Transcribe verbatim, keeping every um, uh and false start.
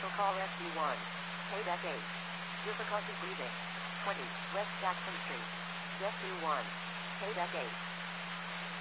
Commercial call Rescue one. Quebec eight. Difficulty breathing. twenty. West Jackson Street. Rescue one. Quebec eight.